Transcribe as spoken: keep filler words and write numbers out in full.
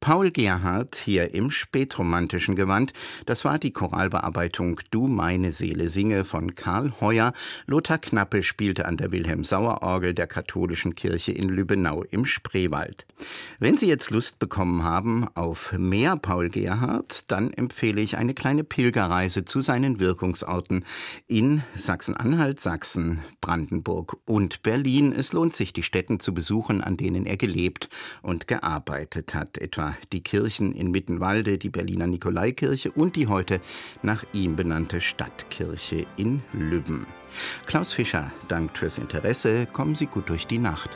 Paul Gerhardt hier im spätromantischen Gewand. Das war die Choralbearbeitung »Du meine Seele singe« von Karl Heuer. Lothar Knappe spielte an der Wilhelm-Sauer-Orgel der katholischen Kirche in Lübbenau im Spreewald. Wenn Sie jetzt Lust bekommen haben auf mehr Paul Gerhardt, dann empfehle ich eine kleine Pilgerreise zu seinen Wirkungsorten in Sachsen-Anhalt, Sachsen, Brandenburg und Berlin. Es lohnt sich, die Stätten zu besuchen, an denen er gelebt und gearbeitet hat. Etwa die Kirchen in Mittenwalde, die Berliner Nikolaikirche und die heute nach ihm benannte Stadtkirche in Lübben. Klaus Fischer dankt fürs Interesse. Kommen Sie gut durch die Nacht.